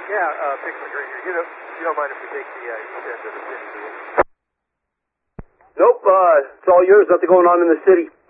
Pixel Green here. You don't mind if we take the east end of the city? Nope, it's all yours. Nothing going on in the city.